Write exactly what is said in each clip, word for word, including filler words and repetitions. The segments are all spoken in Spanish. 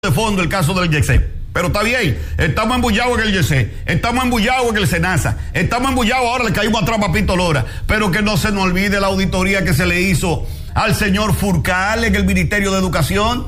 de fondo el caso del Yesé. Pero está bien, estamos embullados en el Yesé, estamos embullados en el Senasa, estamos embullados, ahora le caímos atrás a Papito Lora, pero que no se nos olvide la auditoría que se le hizo al señor Furcal en el Ministerio de Educación,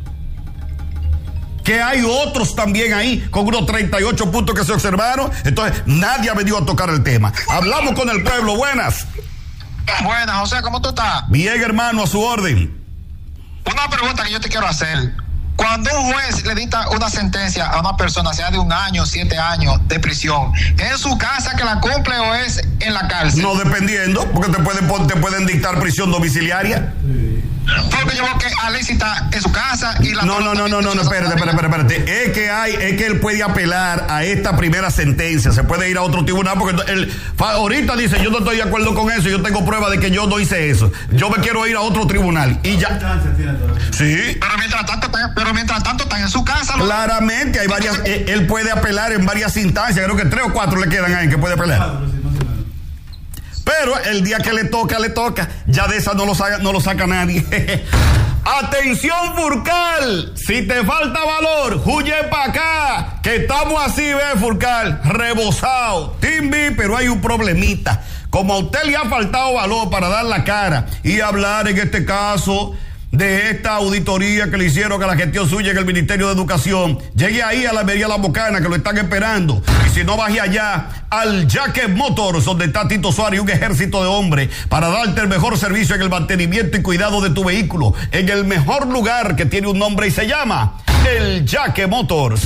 que hay otros también ahí con unos treinta y ocho puntos que se observaron. Entonces nadie ha venido a tocar el tema. Hablamos con el pueblo. Buenas. Buenas, José, ¿cómo tú estás? Bien, hermano, a su orden. Una pregunta que yo te quiero hacer. Cuando un juez le dicta una sentencia a una persona, sea de un año, siete años de prisión, ¿es en su casa que la cumple o es en la cárcel? No, dependiendo, porque te pueden, te pueden dictar prisión domiciliaria. Porque yo veo que Alexis está en su casa y la... No, no, no, no, no, no, espérate, espérate, espérate. Es que hay, es que él puede apelar a esta primera sentencia, se puede ir a otro tribunal, porque él ahorita dice, yo no estoy de acuerdo con eso, yo tengo prueba de que yo no hice eso. Yo me quiero ir a otro tribunal y ya. Sí. Pero mientras tanto, pero mientras tanto están en su casa. ¿No? Claramente, hay varias, él, él puede apelar en varias instancias, creo que tres o cuatro le quedan ahí que puede apelar. Pero el día que le toca, le toca. Ya de esa no lo saca, no lo saca nadie. Atención, Furcal. Si te falta valor, huye para acá. Que estamos así, ve, Furcal. Rebosado. Timbi, pero hay un problemita. Como a usted le ha faltado valor para dar la cara y hablar en este caso de esta auditoría que le hicieron a la gestión suya en el Ministerio de Educación, llegue ahí a la Almería La Bocana, que lo están esperando. Y si no, baje allá al Jacket Motors, donde está Tito Suárez y un ejército de hombres para darte el mejor servicio en el mantenimiento y cuidado de tu vehículo, en el mejor lugar que tiene un nombre y se llama el Jacket Motors.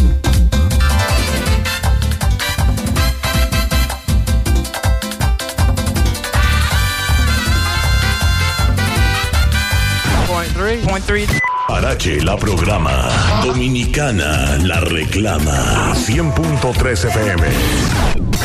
Parache la programa, Dominicana la reclama, cien punto tres F M.